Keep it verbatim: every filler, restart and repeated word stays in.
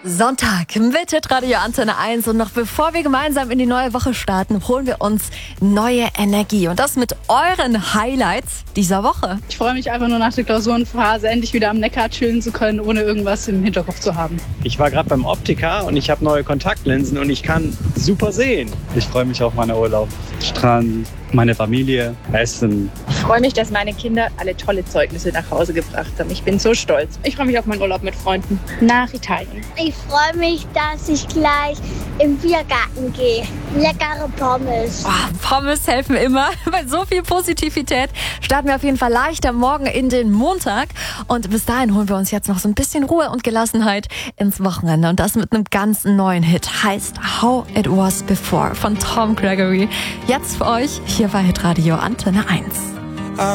Sonntag mit Hitradio Antenne eins und noch bevor wir gemeinsam in die neue Woche starten, holen wir uns neue Energie und das mit euren Highlights dieser Woche. Ich freue mich einfach nur nach der Klausurenphase endlich wieder am Neckar chillen zu können, ohne irgendwas im Hinterkopf zu haben. Ich war gerade beim Optiker und ich habe neue Kontaktlinsen und ich kann super sehen. Ich freue mich auf meinen Urlaub. Strand, meine Familie, Essen. Ich freue mich, dass meine Kinder alle tolle Zeugnisse nach Hause gebracht haben. Ich bin so stolz. Ich freue mich auf meinen Urlaub mit Freunden nach Italien. Ich freue mich, dass ich gleich im Biergarten gehe. Leckere Pommes. Oh, Pommes helfen immer. Bei so viel Positivität starten wir auf jeden Fall leicht am Morgen in den Montag. Und bis dahin holen wir uns jetzt noch so ein bisschen Ruhe und Gelassenheit ins Wochenende. Und das mit einem ganz neuen Hit. Heißt How It Was Before von Tom Gregory. Jetzt für euch hier bei Hitradio Antenne eins.